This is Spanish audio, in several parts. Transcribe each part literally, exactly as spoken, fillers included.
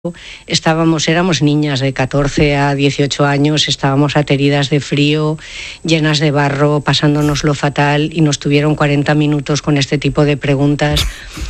Estábamos, éramos niñas de catorce a dieciocho años, estábamos ateridas de frío, llenas de barro, pasándonoslo fatal, y nos tuvieron cuarenta minutos con este tipo de preguntas.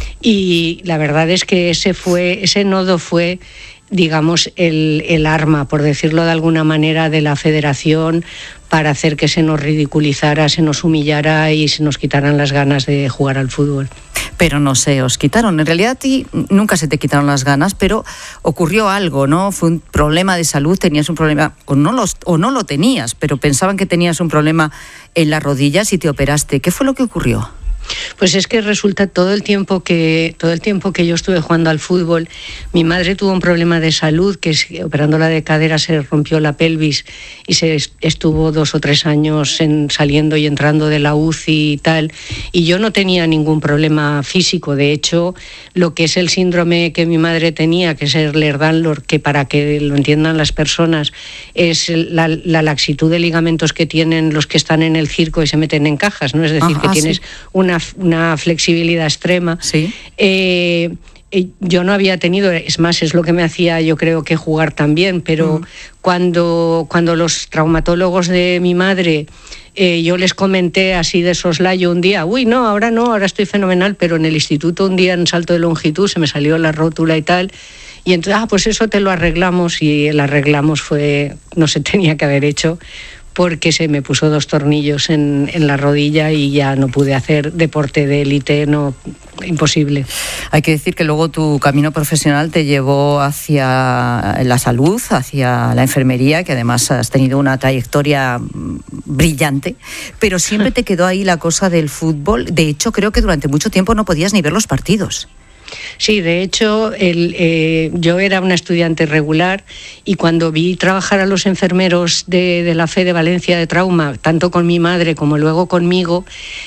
Y la verdad es que ese fue, ese nodo fue, digamos, el, el arma, por decirlo de alguna manera, de la federación para hacer que se nos ridiculizara, se nos humillara y se nos quitaran las ganas de jugar al fútbol. Pero no se os quitaron. En realidad a ti nunca se te quitaron las ganas, pero ocurrió algo, ¿no? Fue un problema de salud, tenías un problema, o no, los, o no lo tenías, pero pensaban que tenías un problema en las rodillas y te operaste. ¿Qué fue lo que ocurrió? Pues es que resulta todo el tiempo que todo el tiempo que yo estuve jugando al fútbol, mi madre tuvo un problema de salud, que es, operándola de cadera se rompió la pelvis y se estuvo dos o tres años en, saliendo y entrando de la U C I y tal, y yo no tenía ningún problema físico. De hecho, lo que es el síndrome que mi madre tenía, que es el Ehlers-Danlos, que para que lo entiendan las personas es la, la laxitud de ligamentos que tienen los que están en el circo y se meten en cajas, ¿no? Es decir, ah, que ah, tienes sí. una una flexibilidad extrema. Sí. Eh, yo no había tenido, es más, es lo que me hacía yo creo que jugar también, pero mm. cuando, cuando los traumatólogos de mi madre, eh, yo les comenté así de soslayo un día, uy, no, ahora no, ahora estoy fenomenal, pero en el instituto un día en salto de longitud se me salió la rótula y tal, y entonces, ah, pues eso te lo arreglamos, y el arreglamos fue, no se tenía que haber hecho, porque se me puso dos tornillos en, en la rodilla y ya no pude hacer deporte de élite, no, imposible. Hay que decir que luego tu camino profesional te llevó hacia la salud, hacia la enfermería, que además has tenido una trayectoria brillante, pero siempre te quedó ahí la cosa del fútbol. De hecho, creo que durante mucho tiempo no podías ni ver los partidos. Sí, de hecho, el, eh, yo era una estudiante regular y cuando vi trabajar a los enfermeros de, de la F E de Valencia de trauma, tanto con mi madre como luego conmigo,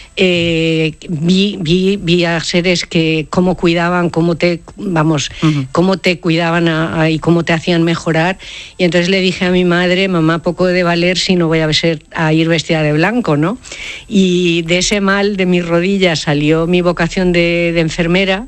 eh, vi, vi, vi a seres que cómo cuidaban, cómo te, vamos, uh-huh. cómo te cuidaban a, a, y cómo te hacían mejorar. Y entonces le dije a mi madre, mamá, poco de valer si no voy a, ser, a ir vestida de blanco, ¿no? Y de ese mal de mis rodillas salió mi vocación de, de enfermera.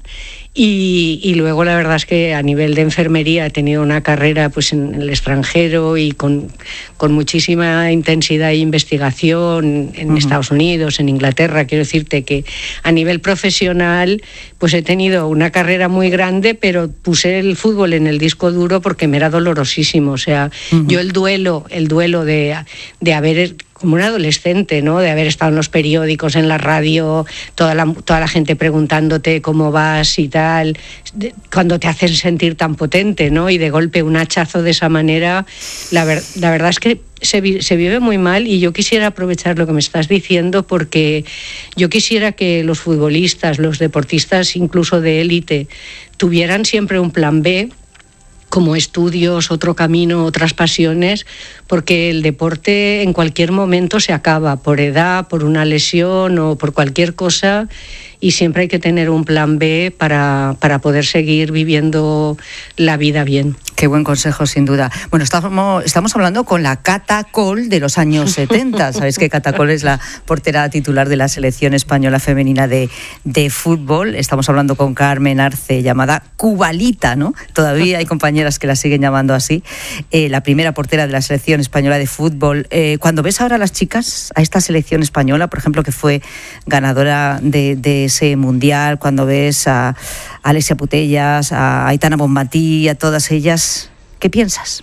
Y, y luego la verdad es que a nivel de enfermería he tenido una carrera pues en el extranjero y con, con muchísima intensidad e investigación en uh-huh. Estados Unidos, en Inglaterra. Quiero decirte que a nivel profesional pues he tenido una carrera muy grande, pero puse el fútbol en el disco duro porque me era dolorosísimo. O sea, uh-huh. yo el duelo, el duelo de, de haber... como un adolescente, ¿no? De haber estado en los periódicos, en la radio, toda la, toda la gente preguntándote cómo vas y tal, de, cuando te hacen sentir tan potente, ¿no? Y de golpe un hachazo de esa manera, la, ver, la verdad es que se, vi, se vive muy mal, y yo quisiera aprovechar lo que me estás diciendo porque yo quisiera que los futbolistas, los deportistas incluso de élite, tuvieran siempre un plan B, como estudios, otro camino, otras pasiones, porque el deporte en cualquier momento se acaba, por edad, por una lesión o por cualquier cosa, y siempre hay que tener un plan B para, para poder seguir viviendo la vida bien. Qué buen consejo, sin duda. Bueno, estamos, estamos hablando con la Cata Coll de los años setenta. Sabéis que Cata Coll es la portera titular de la selección española femenina de, de fútbol. Estamos hablando con Carmen Arce, llamada Cubalita, ¿no? Todavía hay compañeras que la siguen llamando así. Eh, la primera portera de la selección española de fútbol. Eh, cuando ves ahora a las chicas, a esta selección española, por ejemplo, que fue ganadora de, de ese mundial, cuando ves a, a Alexia Putellas, a Aitana Bonmatí, a todas ellas, ¿qué piensas?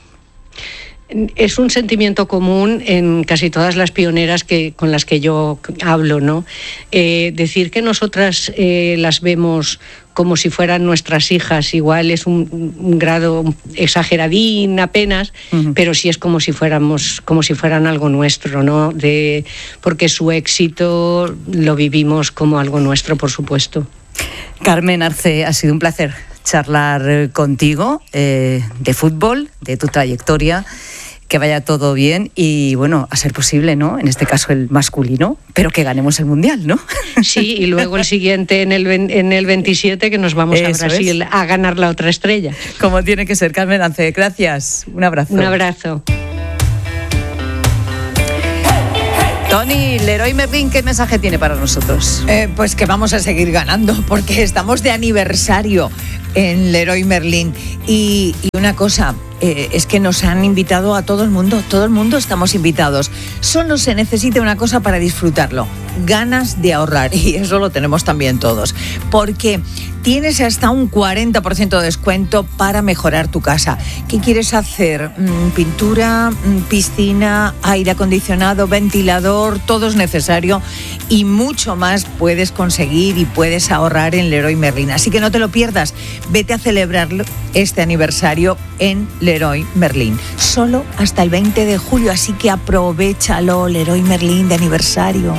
Es un sentimiento común en casi todas las pioneras que, con las que yo hablo, ¿no? Eh, decir que nosotras eh, las vemos como si fueran nuestras hijas, igual es un, un grado exageradín apenas, uh-huh. pero sí es como si fuéramos, como si fueran algo nuestro, ¿no? De, porque su éxito lo vivimos como algo nuestro, por supuesto. Carmen Arce, ha sido un placer charlar contigo eh, de fútbol, de tu trayectoria. Que vaya todo bien y, bueno, a ser posible, ¿no? En este caso el masculino, pero que ganemos el Mundial, ¿no? Sí, y luego el siguiente en el, en el veintisiete, que nos vamos Eso a Brasil es. a ganar la otra estrella. Como tiene que ser, Carmen Arce. Gracias. Un abrazo. Un abrazo. Tony, Leroy Merlin, ¿qué mensaje tiene para nosotros? Eh, pues que vamos a seguir ganando, porque estamos de aniversario en Leroy Merlin. Y, y una cosa, eh, es que nos han invitado a todo el mundo, todo el mundo estamos invitados. Solo se necesita una cosa para disfrutarlo, ganas de ahorrar, y eso lo tenemos también todos, porque tienes hasta un cuarenta por ciento de descuento para mejorar tu casa. ¿Qué quieres hacer? Pintura, piscina, aire acondicionado, ventilador, todo es necesario y mucho más puedes conseguir y puedes ahorrar en Leroy Merlin. Así que no te lo pierdas, vete a celebrar este aniversario en Leroy Merlin. Solo hasta el veinte de julio, así que aprovéchalo, Leroy Merlin de aniversario.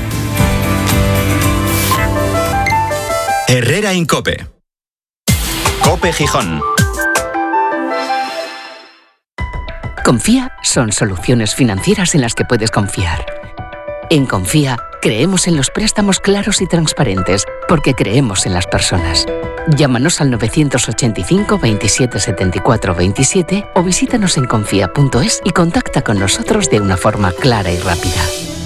Herrera Incope. Cope Gijón. Confía son soluciones financieras en las que puedes confiar. En Confía creemos en los préstamos claros y transparentes porque creemos en las personas. Llámanos al novecientos ochenta y cinco, veintisiete, setenta y cuatro, veintisiete o visítanos en confía punto es y contacta con nosotros de una forma clara y rápida.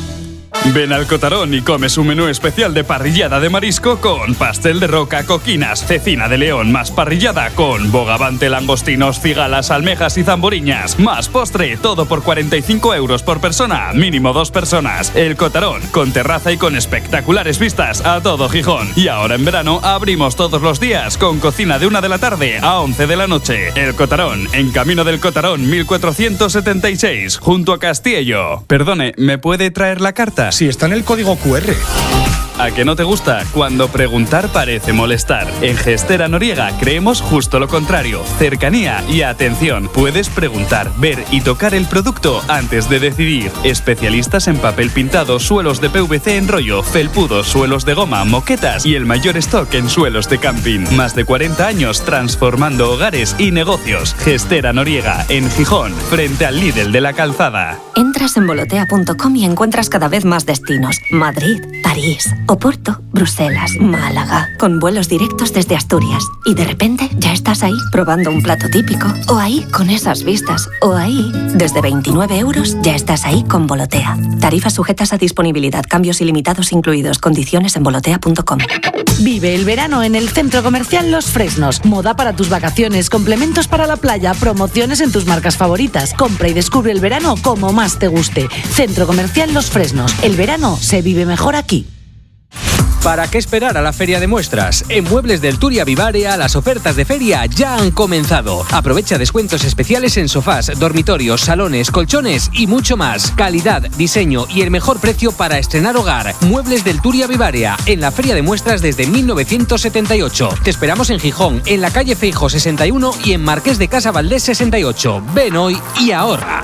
Ven al Cotarón y come su menú especial de parrillada de marisco con pastel de roca, coquinas, cecina de león, más parrillada con bogavante, langostinos, cigalas, almejas y zamboriñas, más postre, todo por cuarenta y cinco euros por persona, mínimo dos personas. El Cotarón, con terraza y con espectaculares vistas a todo Gijón. Y ahora en verano abrimos todos los días con cocina de una de la tarde a once de la noche. El Cotarón, en Camino del Cotarón mil cuatrocientos setenta y seis, junto a Castillo. Perdone, ¿me puede traer la carta? Sí, está en el código cu erre. ¿A que no te gusta? Cuando preguntar parece molestar. En Gestera Noriega creemos justo lo contrario. Cercanía y atención. Puedes preguntar, ver y tocar el producto antes de decidir. Especialistas en papel pintado, suelos de P V C en rollo, felpudos, suelos de goma, moquetas y el mayor stock en suelos de camping. Más de cuarenta años transformando hogares y negocios. Gestera Noriega, en Gijón, frente al Lidl de la Calzada. Entras en volotea punto com y encuentras cada vez más destinos. Madrid, París, Oporto, Bruselas, Málaga, con vuelos directos desde Asturias. Y de repente ya estás ahí probando un plato típico, o ahí con esas vistas, o ahí, desde veintinueve euros, ya estás ahí con Volotea. Tarifas sujetas a disponibilidad, cambios ilimitados incluidos, condiciones en volotea punto com. Vive el verano en el Centro Comercial Los Fresnos. Moda para tus vacaciones, complementos para la playa, promociones en tus marcas favoritas. Compra y descubre el verano como más te guste. Centro Comercial Los Fresnos. El verano se vive mejor aquí. ¿Para qué esperar a la feria de muestras? En Muebles del Turia Vivarea las ofertas de feria ya han comenzado. Aprovecha descuentos especiales en sofás, dormitorios, salones, colchones y mucho más. Calidad, diseño y el mejor precio para estrenar hogar. Muebles del Turia Vivarea, en la feria de muestras desde mil novecientos setenta y ocho. Te esperamos en Gijón, en la calle Feijóo sesenta y uno y en Marqués de Casa Valdés sesenta y ocho. Ven hoy y ahorra.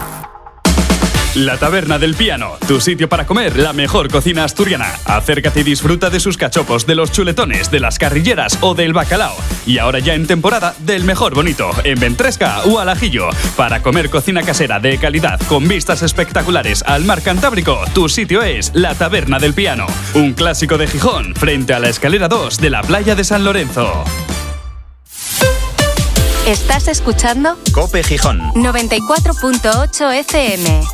La Taberna del Piano, tu sitio para comer la mejor cocina asturiana. Acércate y disfruta de sus cachopos, de los chuletones, de las carrilleras o del bacalao. Y ahora ya en temporada del mejor bonito, en Ventresca o al Ajillo. Para comer cocina casera de calidad con vistas espectaculares al mar Cantábrico, tu sitio es La Taberna del Piano. Un clásico de Gijón, frente a la escalera dos de la playa de San Lorenzo. ¿Estás escuchando? Cope Gijón. noventa y cuatro punto ocho efe eme.